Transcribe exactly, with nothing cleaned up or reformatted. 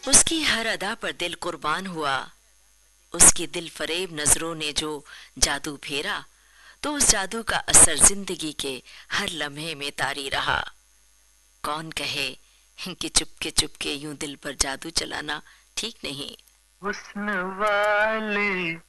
उसकी हर अदा पर दिल कुर्बान हुआ। उसकी दिल फरेब नजरों ने जो जादू फेरा, तो उस जादू का असर जिंदगी के हर लम्हे में तारी रहा। कौन कहे कि चुपके चुपके यूं दिल पर जादू चलाना ठीक नहीं। हुस्न वाले